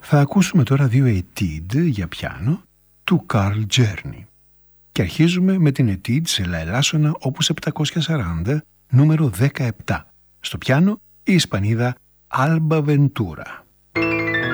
Θα ακούσουμε τώρα δύο Etude για πιάνο του Carl Czerny. Και αρχίζουμε με την Etude σε λα ελάσσονα όπους 740, νούμερο 17. Στο πιάνο η Ισπανίδα Alba Ventura.